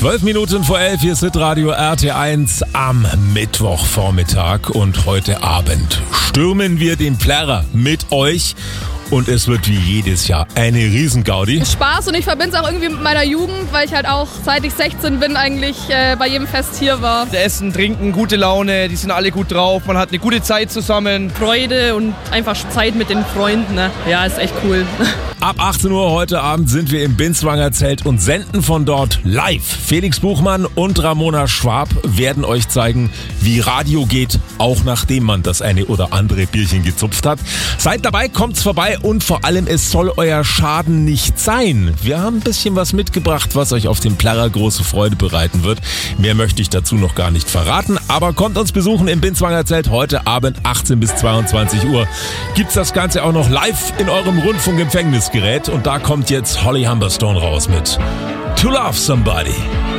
12 Minuten vor 11, hier ist Hitradio RT1 am Mittwochvormittag und heute Abend stürmen wir den Plärrer mit euch. Und es wird wie jedes Jahr eine Riesengaudi. Spaß und ich verbinde es auch irgendwie mit meiner Jugend, weil ich halt auch seit ich 16 bin eigentlich bei jedem Fest hier war. Essen, Trinken, gute Laune, die sind alle gut drauf, man hat eine gute Zeit zusammen. Freude und einfach Zeit mit den Freunden, ne? Ja, ist echt cool. Ab 18 Uhr heute Abend sind wir im Binswanger Zelt und senden von dort live. Felix Buchmann und Ramona Schwab werden euch zeigen, wie Radio geht, auch nachdem man das eine oder andere Bierchen gezupft hat. Seid dabei, kommt's vorbei und vor allem, es soll euer Schaden nicht sein. Wir haben ein bisschen was mitgebracht, was euch auf dem Plärrer große Freude bereiten wird. Mehr möchte ich dazu noch gar nicht verraten, aber kommt uns besuchen im Binswanger Zelt heute Abend 18 bis 22 Uhr. Gibt's das Ganze auch noch live in eurem Rundfunkempfängnisgerät und da kommt jetzt Holly Humberstone raus mit To Love Somebody.